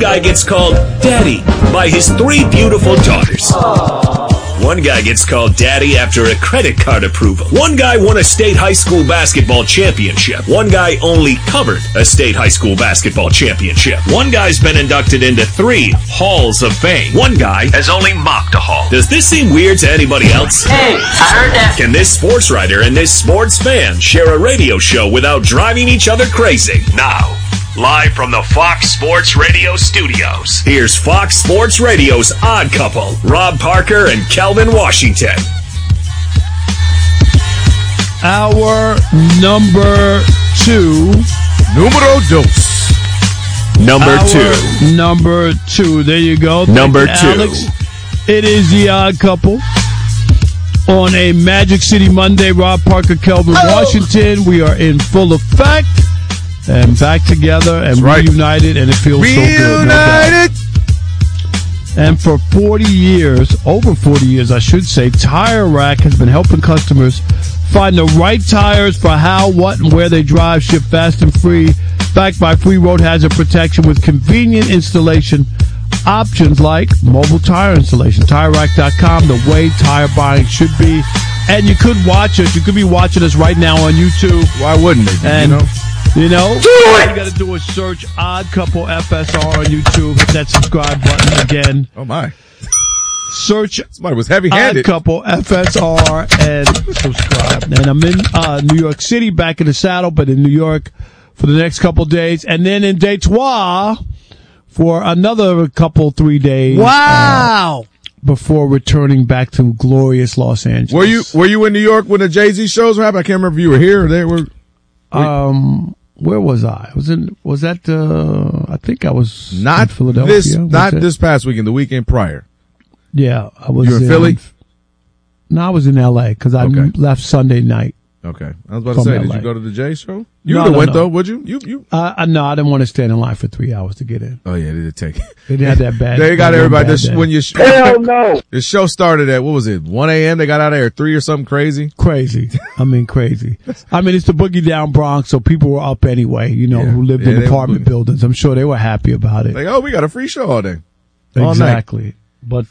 guy gets called Daddy by his 3 beautiful daughters. One guy gets called Daddy after a credit card approval. One guy won a state high school basketball championship. One guy only covered a state high school basketball championship. One guy's been inducted into 3 halls of fame. One guy has only mocked a hall. Does this seem weird to anybody else? Hey, I heard that. Can this sports writer and this sports fan share a radio show without driving each other crazy? Now, live from the Fox Sports Radio studios, here's Fox Sports Radio's Odd Couple, Rob Parker and Calvin Washington. Our number 2. Numero dos. Number 2. There you go. Number 2. Alex. It is the Odd Couple. On a Magic City Monday, Rob Parker, Calvin Washington. We are in full effect. And back together and reunited, and it feels so good. Reunited! And for 40 years, over 40 years, I should say, Tire Rack has been helping customers find the right tires for how, what, and where they drive, shipped fast and free, backed by free road hazard protection with convenient installation options like mobile tire installation. TireRack.com, the way tire buying should be. And you could watch us. You could be watching us right now on YouTube. Why wouldn't they? And you know, all you got to do is search Odd Couple FSR on YouTube. Hit that subscribe button again. Oh, my. Search Somebody was heavy-handed. Odd Couple FSR and subscribe. And I'm in New York City, back in the saddle, but in New York for the next couple days. And then in Detroit for another 3 days. Wow. Before returning back to glorious Los Angeles. Were you in New York when the Jay-Z shows were happening? I can't remember if you were here or there. Where was I? I think I was not in Philadelphia. This past weekend, the weekend prior. Yeah, I was. You were in Philly? No, I was in L.A. because I left Sunday night. Okay, I was about to say, LA. did you go to the Jay show? You would have went though, would you? No, I didn't want to stand in line for 3 hours to get in. Oh yeah, they did take it. They didn't have that bad. They got everybody. Hell no. The show started at, what was it, 1 a.m.? They got out of there at 3 or something crazy. Crazy. I mean, crazy. I mean, it's the Boogie Down Bronx, so people were up anyway. Who lived in apartment buildings. I'm sure they were happy about it. Like, oh, we got a free show all day. Exactly. But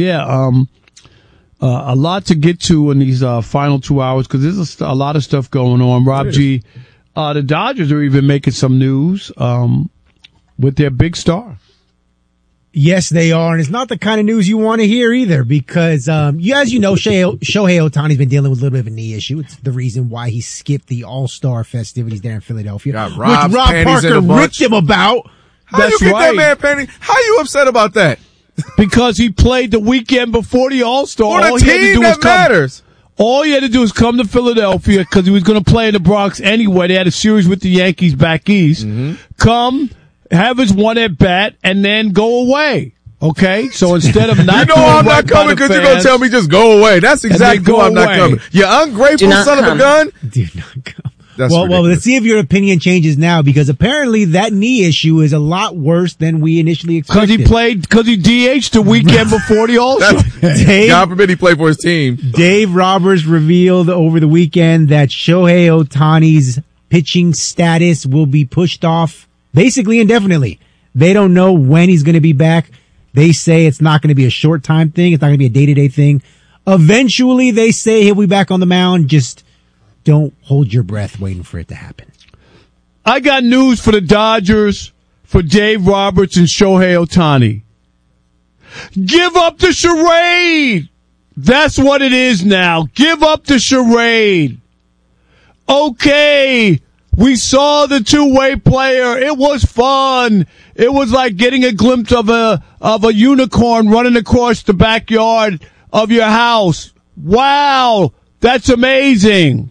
a lot to get to in these final 2 hours because there's a lot of stuff going on. Rob G, the Dodgers are even making some news with their big star. Yes, they are, and it's not the kind of news you want to hear either because, as you know, Shohei Ohtani's been dealing with a little bit of a knee issue. It's the reason why he skipped the All-Star festivities there in Philadelphia, which Rob Parker ripped him about. How you get that man panties? How you upset about that? Because he played the weekend before the All-Star. For the team that matters. All he had to do was come to Philadelphia because he was going to play in the Bronx anyway. They had a series with the Yankees back east. Mm-hmm. Come, have his one at bat, and then go away. Okay? So instead of not I'm not coming because you're going to tell me just go away. That's exactly why I'm not coming. You ungrateful son of a gun. Do not come. Well, let's see if your opinion changes now because apparently that knee issue is a lot worse than we initially expected. Because he DH'd the weekend before the All-Star. God forbid he played for his team. Dave Roberts revealed over the weekend that Shohei Ohtani's pitching status will be pushed off basically indefinitely. They don't know when he's going to be back. They say it's not going to be a short time thing. It's not going to be a day-to-day thing. Eventually, they say he'll be back on the mound. Just don't hold your breath waiting for it to happen. I got news for the Dodgers, for Dave Roberts and Shohei Ohtani. Give up the charade. That's what it is now. Give up the charade. Okay, we saw the two-way player. It was fun. It was like getting a glimpse of a unicorn running across the backyard of your house. Wow, that's amazing.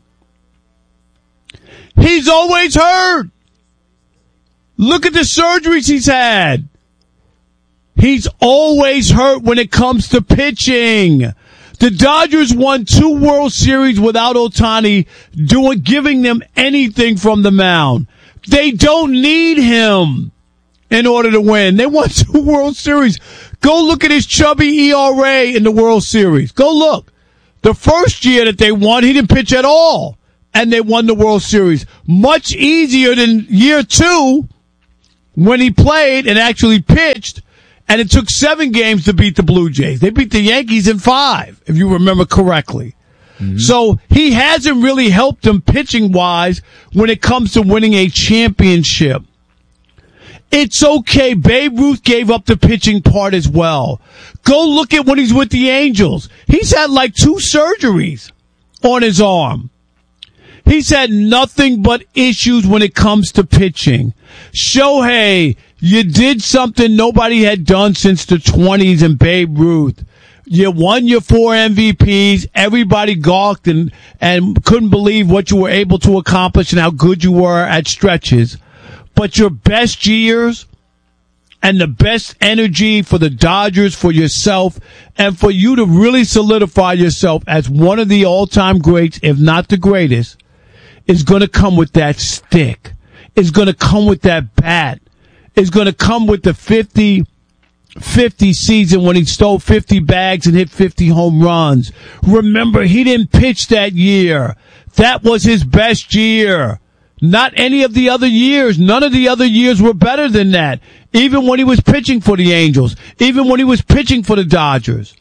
He's always hurt. Look at the surgeries he's had. He's always hurt when it comes to pitching. The Dodgers won 2 World Series without Ohtani giving them anything from the mound. They don't need him in order to win. They won 2 World Series. Go look at his chubby ERA in the World Series. Go look. The first year that they won, he didn't pitch at all. And they won the World Series. Much easier than year 2 when he played and actually pitched, and it took 7 games to beat the Blue Jays. They beat the Yankees in 5, if you remember correctly. Mm-hmm. So he hasn't really helped them pitching-wise when it comes to winning a championship. It's okay. Babe Ruth gave up the pitching part as well. Go look at when he's with the Angels. He's had like 2 surgeries on his arm. He's had nothing but issues when it comes to pitching. Shohei, you did something nobody had done since the 20s in Babe Ruth. You won your 4 MVPs. Everybody gawked and couldn't believe what you were able to accomplish and how good you were at stretches. But your best years and the best energy for the Dodgers, for yourself, and for you to really solidify yourself as one of the all-time greats, if not the greatest, is going to come with that stick. It's going to come with that bat. It's going to come with the 50 season when he stole 50 bags and hit 50 home runs. Remember, he didn't pitch that year. That was his best year. Not any of the other years. None of the other years were better than that. Even when he was pitching for the Angels. Even when he was pitching for the Dodgers.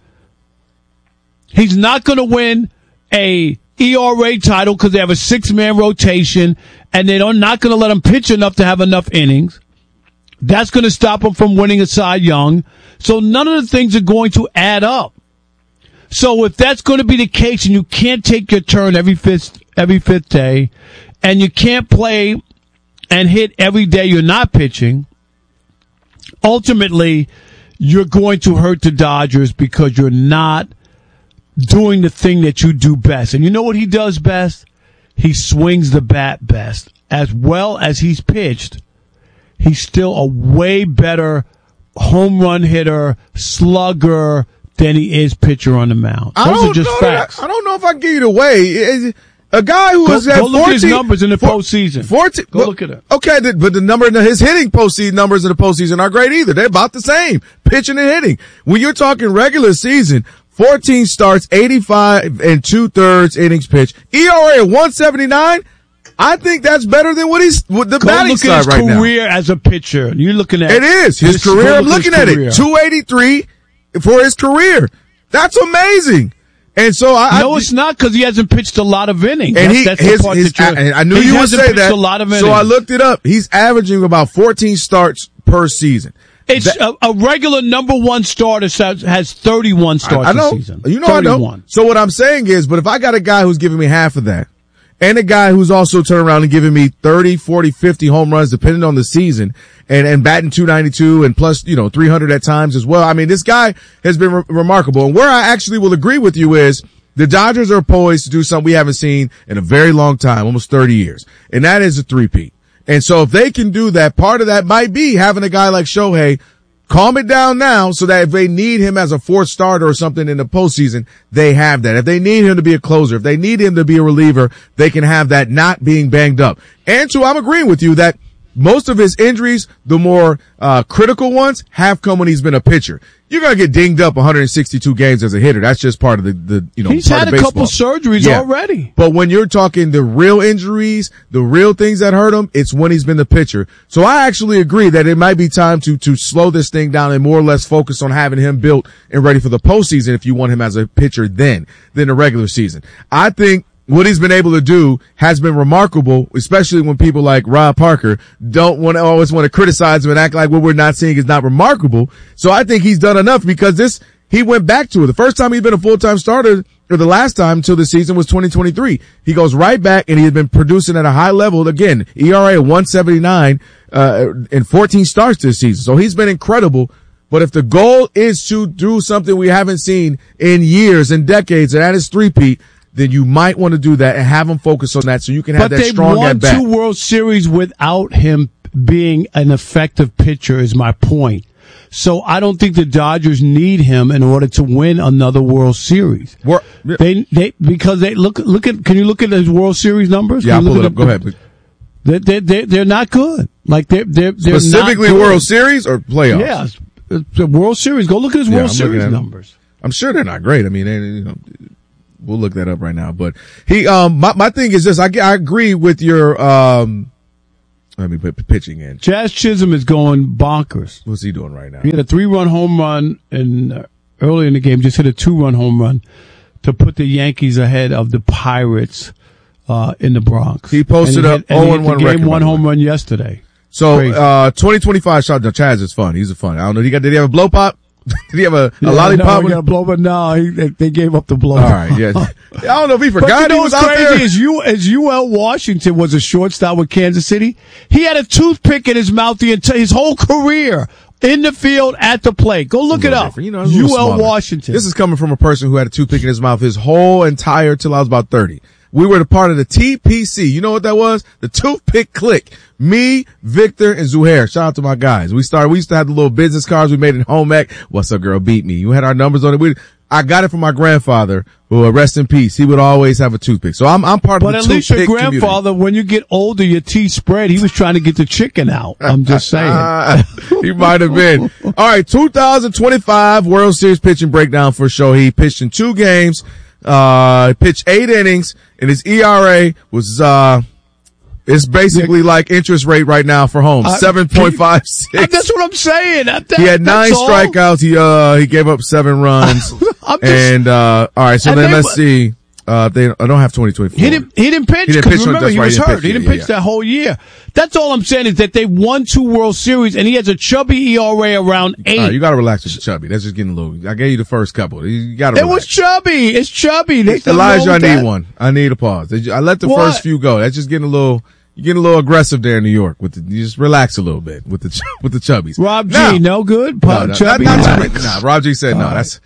He's not going to win a ERA title because they have a 6-man rotation and they're not going to let him pitch enough to have enough innings. That's going to stop him from winning a Cy Young. So none of the things are going to add up. So if that's going to be the case and you can't take your turn every fifth day and you can't play and hit every day you're not pitching, ultimately you're going to hurt the Dodgers because you're not doing the thing that you do best. And you know what he does best? He swings the bat best. As well as he's pitched, he's still a way better home run hitter, slugger than he is pitcher on the mound. Those are just facts. I don't know if I can give you the way. A guy who has had 14... Go look at his numbers in the postseason. 14, go look at it. Okay, but his hitting postseason numbers in the postseason aren't great either. They're about the same, pitching and hitting. When you're talking regular season, 14 starts, 85 and 2/3 innings pitched, ERA at 1.79. I think that's better than what the batting side right now. Look at his career as a pitcher. You're looking at it is his career. I'm looking at it. 283 for his career. That's amazing. And so it's not because he hasn't pitched a lot of innings. And I knew you would say that. So I looked it up. He's averaging about 14 starts per season. It's a regular number 1 starter has 31 starts a season. You know 31. I know. So what I'm saying is, but if I got a guy who's giving me half of that, and a guy who's also turning around and giving me 30, 40, 50 home runs depending on the season, and batting 292 and plus, 300 at times as well. I mean, this guy has been remarkable. And where I actually will agree with you is the Dodgers are poised to do something we haven't seen in a very long time, almost 30 years. And that is a three-peat. And so if they can do that, part of that might be having a guy like Shohei calm it down now so that if they need him as a 4th starter or something in the postseason, they have that. If they need him to be a closer, if they need him to be a reliever, they can have that not being banged up. And 2, I'm agreeing with you that most of his injuries, the more critical ones, have come when he's been a pitcher. You're going to get dinged up 162 games as a hitter. That's just part of he's had a couple surgeries already. But when you're talking the real injuries, the real things that hurt him, it's when he's been the pitcher. So I actually agree that it might be time to slow this thing down and more or less focus on having him built and ready for the postseason if you want him as a pitcher than the regular season. I think what he's been able to do has been remarkable, especially when people like Rob Parker always want to criticize him and act like what we're not seeing is not remarkable. So I think he's done enough because he went back to it. The first time he'd been a full-time starter, or the last time until the season, was 2023. He goes right back and he had been producing at a high level. Again, ERA at 1.79, in 14 starts this season. So he's been incredible. But if the goal is to do something we haven't seen in years and decades, and that is three-peat, then you might want to do that and have him focus on that so you can have that strong at bat. But they won 2 World Series without him being an effective pitcher is my point. So I don't think the Dodgers need him in order to win another World Series. Can you look at his World Series numbers? Yeah, I'll pull it up. Go ahead. They're not good. Like they're specifically not good. World Series or playoffs? Yeah, the World Series. Go look at his World Series numbers. I'm sure they're not great. I mean, we'll look that up right now. But my thing is this. I agree with your Let me put pitching in. Jazz Chisholm is going bonkers. What's he doing right now? He had a 3-run home run early in the game, just hit a 2-run home run to put the Yankees ahead of the Pirates in the Bronx. He posted a 0-1 record. Game 1 home run yesterday. So 2025 shot. Chaz is fun. He's a fun. I don't know. Did he have a blow pop? Did he have a lollipop? No, he got a blow, but no, they gave up the blow. All right, yeah. I don't know if he forgot he was out there. As UL Washington was a shortstop with Kansas City, he had a toothpick in his mouth his whole career in the field at the plate. Go look it up. UL Washington. This is coming from a person who had a toothpick in his mouth his whole entire till I was about 30. We were the part of the TPC. You know what that was? The Toothpick Click. Me, Victor, and Zuhair. Shout out to my guys. We used to have the little business cards we made in home ec. What's up, girl? Beat me. You had our numbers on it. I got it from my grandfather, who rest in peace. He would always have a toothpick. So I'm part of the toothpick community. But at least your grandfather, when you get older, your teeth spread. He was trying to get the chicken out. I'm just saying. He might have been. All right, 2025 World Series pitching breakdown for Shohei. He pitched in 2 games. Pitched 8 innings, and his ERA was, it's basically like interest rate right now for Holmes, 7.56. That's what I'm saying. He had 9 strikeouts. He gave up 7 runs. All right, so then let's see. I don't have 2024. He didn't pitch because remember he was hurt. He didn't pitch that whole year. That's all I'm saying is that they won 2 World Series and he has a chubby ERA around 8. All right, you got to relax with the chubby. That's just getting a little. I gave you the first couple. You got to. It was chubby. It's chubby. Elijah, I need one. I need a pause. I let the first few go. That's just getting a little. You're getting a little aggressive there in New York you just relax a little bit with the chubbies. Rob G, no good. Chubby. Rob G said no. That's.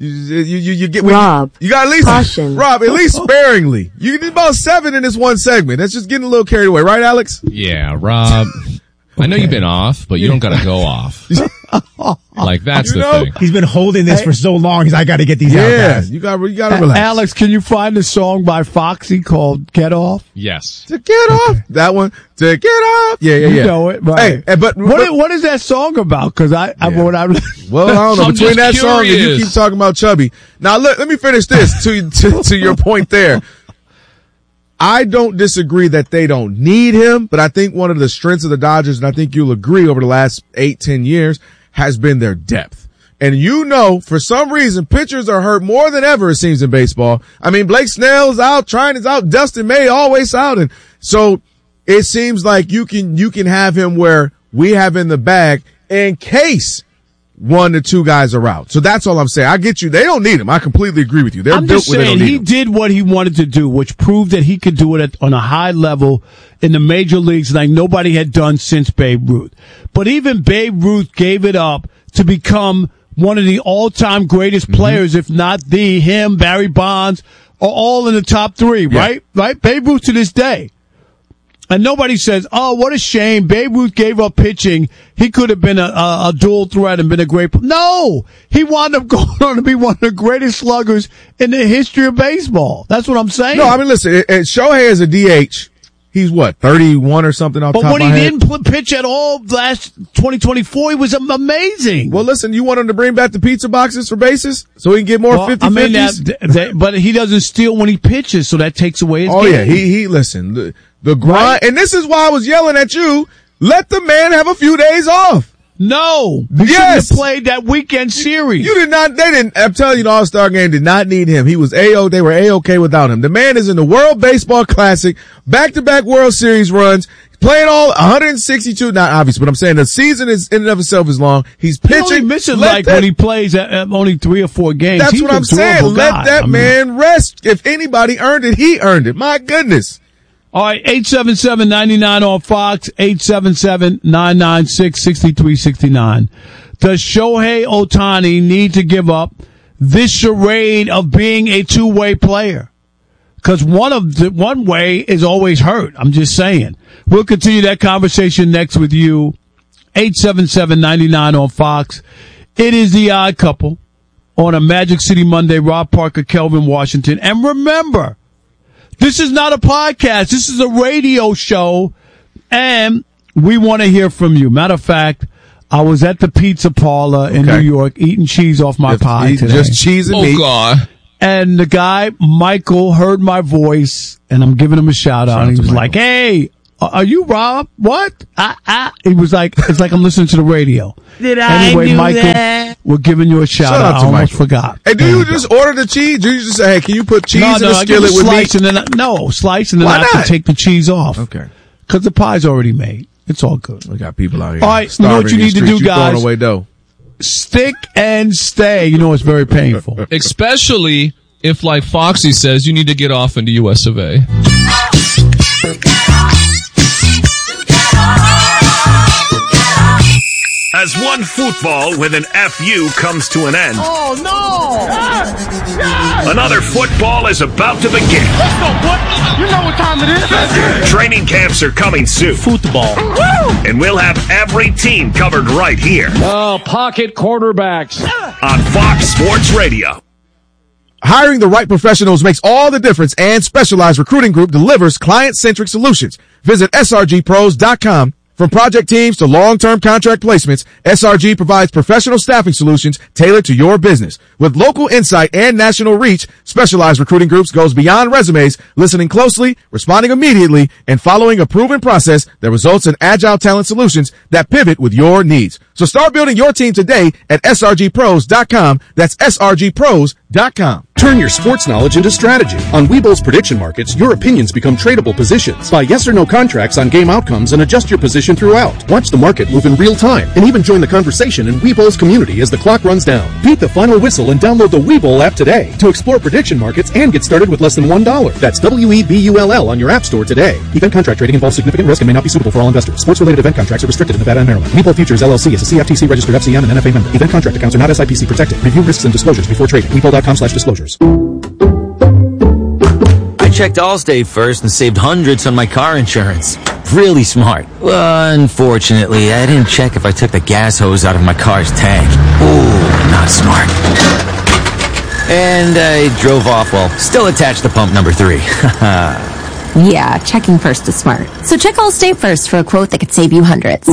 You get Rob. You got at least caution. Rob, at least sparingly. You need about 7 in this one segment. That's just getting a little carried away, right, Alex? Yeah, Rob. I know you've been off, but you don't gotta go off. Like that's the thing. He's been holding this for so long. I gotta get these out, guys. You gotta relax. Alex, can you find a song by Foxy called "Get Off"? Yes. To get off. That one. To get off. Yeah. You know it, right? Hey, but what is that song about? Because I don't know. Between that song and you keep talking about Chubby. Now look, let me finish this to your point there. I don't disagree that they don't need him, but I think one of the strengths of the Dodgers, and I think you'll agree over the last 8-10 years, has been their depth. And for some reason, pitchers are hurt more than ever, it seems, in baseball. I mean, Blake Snell's out, Trine is out, Dustin May always out. And so it seems like you can have him where we have in the bag in case 1 or 2 guys are out. So that's all I'm saying. I get you. They don't need him. I completely agree with you. They're built where they don't need him. He did what he wanted to do, which proved that he could do it on a high level in the major leagues like nobody had done since Babe Ruth. But even Babe Ruth gave it up to become one of the all-time greatest players, if not him, Barry Bonds, are all in the top 3, right? Right? Babe Ruth to this day. And nobody says, oh, what a shame. Babe Ruth gave up pitching. He could have been a dual threat and been a great player. No! He wound up going on to be one of the greatest sluggers in the history of baseball. That's what I'm saying. No, I mean, listen, Shohei is a DH. He's 31 or something off the top of my head? But when he didn't pitch at all last 2024, he was amazing. Well, listen, you want him to bring back the pizza boxes for bases so he can get more 50-50s? But he doesn't steal when he pitches, so that takes away his game. Oh, yeah. He listen, the grind, right? And this is why I was yelling at you. Let the man have a few days off. No. He shouldn't have played that weekend series. You did not, I'm telling you, the All-Star game did not need him. They were A-OK without him. The man is in the World Baseball Classic, back-to-back World Series runs, playing all 162, not obvious, but I'm saying the season is in and of itself is long. He's pitching. He only misses when he plays only 3 or 4 games. That's what I'm saying. Let that man rest. If anybody earned it, he earned it. My goodness. All right, 877-99 on Fox, 877-996-6369. Does Shohei Ohtani need to give up this charade of being a two-way player? Because one way is always hurt. I'm just saying. We'll continue that conversation next with you. 877-99 on Fox. It is the Odd Couple on a Magic City Monday. Rob Parker, Kelvin Washington. And remember, this is not a podcast. This is a radio show, and we want to hear from you. Matter of fact, I was at the pizza parlor in New York eating cheese off my pie today. Just cheese and meat. Oh, God. And the guy, Michael, heard my voice, and I'm giving him a shout out. He was like, hey, Are you Rob? What? He was like, it's like I'm listening to the radio. Anyway, Michael, that? we're giving you a shout out. I almost forgot. Hey, do you just order the cheese? Do you just say, hey, can you put cheese in the skillet with me? Slice and then I have to take the cheese off. Okay. Because the pie's already made. It's all good. We got people out here. All right, you know what you need to do, guys? Throwing away dough. Stick and stay. You know it's very painful. Especially if, like Foxy says, you need to get off into US of A. As one football with an FU comes to an end. Oh, no! Another football is about to begin. Let's go, boy. You know what time it is. Training camps are coming soon. Football. And we'll have every team covered right here. Oh, pocket quarterbacks. On Fox Sports Radio. Hiring the right professionals makes all the difference, and Specialized Recruiting Group delivers client-centric solutions. Visit srgpros.com. From project teams to long-term contract placements, SRG provides professional staffing solutions tailored to your business. With local insight and national reach, Specialized Recruiting Groups goes beyond resumes, listening closely, responding immediately, and following a proven process that results in agile talent solutions that pivot with your needs. So start building your team today at srgpros.com. That's srgpros.com. Turn your sports knowledge into strategy. On Webull's prediction markets, your opinions become tradable positions. Buy yes or no contracts on game outcomes and adjust your position throughout. Watch the market move in real time and even join the conversation in Webull's community as the clock runs down. Beat the final whistle and download the Webull app today to explore prediction markets and get started with less than $1. That's WEBULL on your app store today. Event contract trading involves significant risk and may not be suitable for all investors. Sports-related event contracts are restricted in Nevada and Maryland. Webull Futures LLC is a CFTC registered FCM and NFA member. Event contract accounts are not SIPC protected. Review risks and disclosures before trading. Webull.com/disclosures. I checked Allstate first and saved hundreds on my car insurance. Really smart. Well, unfortunately, I didn't check if I took the gas hose out of my car's tank. Ooh, not smart. And I drove off while still attached to pump number 3. Yeah, checking first is smart. So check Allstate first for a quote that could save you hundreds.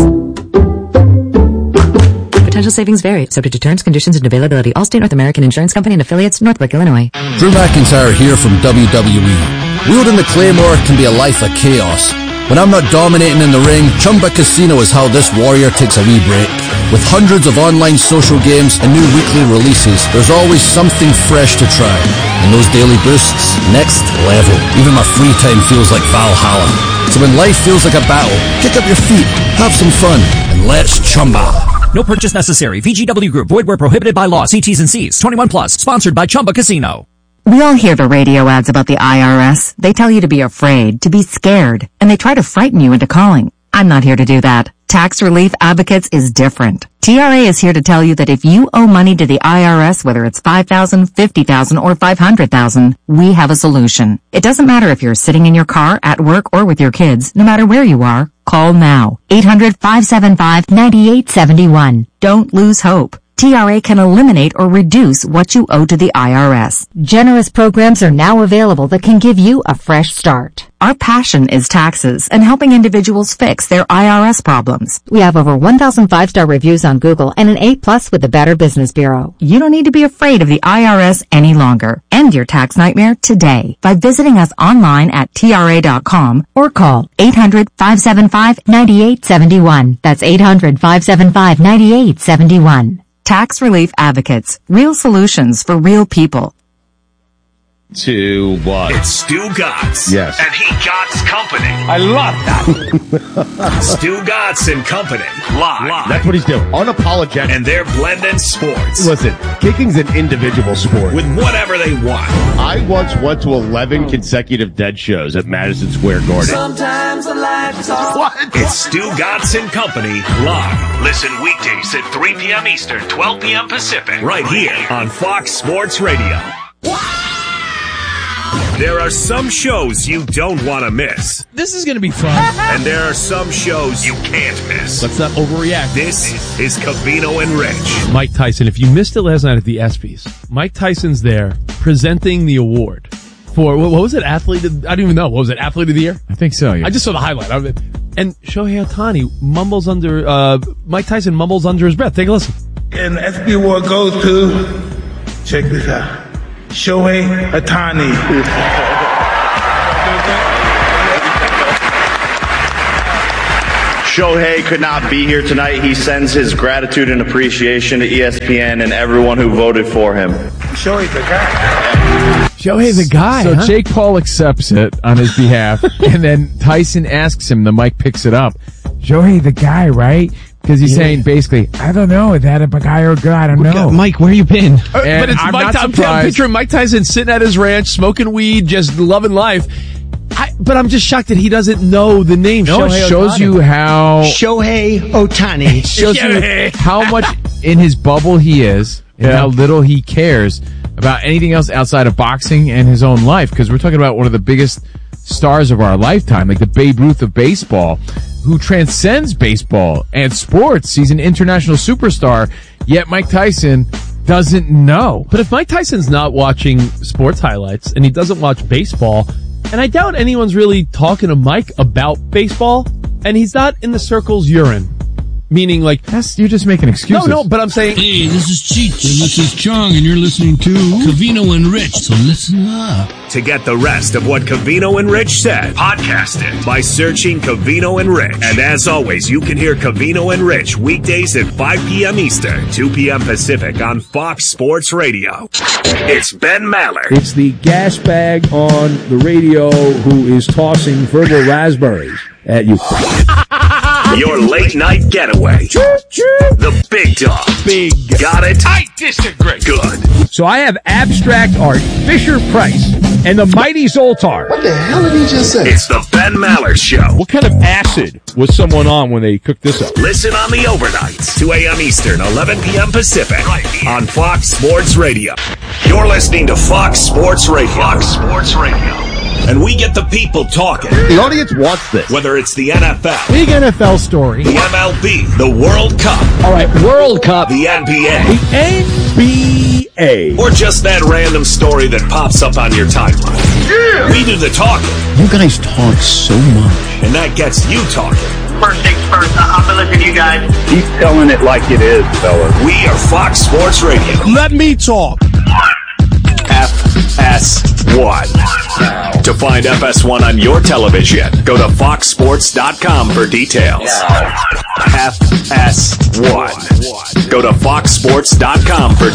Potential savings vary, subject to terms, conditions, and availability. Allstate North American Insurance Company and affiliates, Northbrook, Illinois. Drew McIntyre here from WWE. Wielding the Claymore can be a life of chaos. When I'm not dominating in the ring, Chumba Casino is how this warrior takes a wee break. With hundreds of online social games and new weekly releases, there's always something fresh to try. And those daily boosts, next level. Even my free time feels like Valhalla. So when life feels like a battle, kick up your feet, have some fun, and let's chumba. No purchase necessary. VGW Group. Void where prohibited by law. See T's and C's. 21 plus. Sponsored by Chumba Casino. We all hear the radio ads about the IRS. They tell you to be afraid, to be scared, and they try to frighten you into calling. I'm not here to do that. Tax Relief Advocates is different. TRA is here to tell you that if you owe money to the IRS, whether it's $5,000, $50,000, or $500,000, we have a solution. It doesn't matter if you're sitting in your car, at work, or with your kids. No matter where you are, call now. 800-575-9871. Don't lose hope. TRA can eliminate or reduce what you owe to the IRS. Generous programs are now available that can give you a fresh start. Our passion is taxes and helping individuals fix their IRS problems. We have over 1,000 5-star reviews on Google and an A+ with the Better Business Bureau. You don't need to be afraid of the IRS any longer. End your tax nightmare today by visiting us online at TRA.com or call 800-575-9871. That's 800-575-9871. Tax Relief Advocates. Real solutions for real people. To what? It's Stu Gotts. Yes. And he Gotts Company. I love that. Stu Gotts and Company. Live. That's what he's doing. Unapologetic. And they're blending sports. Listen, kicking's an individual sport. With whatever they want. I once went to 11 consecutive Dead shows at Madison Square Garden. Sometimes the lights off. What? It's Stu Gotts and Company live. Listen weekdays at 3 p.m. Eastern, 12 p.m. Pacific. Right here on Fox Sports Radio. There are some shows you don't want to miss. This is going to be fun. And there are some shows you can't miss. Let's not overreact. This is Covino and Rich. Mike Tyson. If you missed it last night at the ESPYs, Mike Tyson's there presenting the award for, what was it? Athlete of, I don't even know. What was it? Athlete of the Year? I think so, yeah. I just saw the highlight of it. And Shohei Ohtani mumbles under, Mike Tyson mumbles under his breath. Take a listen. And the ESPY award goes to, check this out, Shohei Ohtani. Shohei could not be here tonight. He sends his gratitude and appreciation to ESPN and everyone who voted for him. Shohei's the guy. Shohei the guy. So Jake Paul accepts it on his behalf, and then Tyson asks him, the mic picks it up, Shohei the guy, right? Because he's saying basically, I don't know, is that a guy or a girl? I don't know. Mike, where you been? But it's I'm picturing Mike Tyson sitting at his ranch, smoking weed, just loving life. But I'm just shocked that he doesn't know the name. No, Shohei it shows Ohtani. you how Shohei Ohtani. It shows you how much in his bubble he is, and how little he cares about anything else outside of boxing and his own life. Because we're talking about one of the biggest stars of our lifetime, like the Babe Ruth of baseball, who transcends baseball and sports. He's an international superstar, yet Mike Tyson doesn't know. But if Mike Tyson's not watching sports highlights and he doesn't watch baseball, and I doubt anyone's really talking to Mike about baseball, and he's not in the circles you're in. Meaning, like... You're just making excuses. No, but I'm saying... Hey, this is Cheech, and this is Chong, and you're listening to Covino and Rich, so listen up. To get the rest of what Covino and Rich said, podcast it by searching Covino and Rich. And as always, you can hear Covino and Rich weekdays at 5 p.m. Eastern, 2 p.m. Pacific on Fox Sports Radio. It's Ben Maller. It's the gas bag on the radio who is tossing verbal raspberries at you. Your late night getaway. The big dog. Big. Got it? I disagree. Good. So I have abstract art, Fisher-Price, and the mighty Zoltar. What the hell did he just say? It's the Ben Maller Show. What kind of acid was someone on when they cooked this up? Listen on the overnights, 2 a.m. Eastern, 11 p.m. Pacific, on Fox Sports Radio. You're listening to Fox Sports Radio. Fox Sports Radio. And we get the people talking. The audience wants this. Whether it's the NFL, Big NFL story. the MLB, the World Cup, All right, World Cup, the NBA, the NBA, or just that random story that pops up on your timeline. Yeah. We do the talking. You guys talk so much. And that gets you talking. First things first, I'm gonna listen to you guys. Keep telling it like it is, fellas. We are Fox Sports Radio. Let me talk. FS1. To find FS1 on your television, go to foxsports.com for details. FS1. Go to foxsports.com for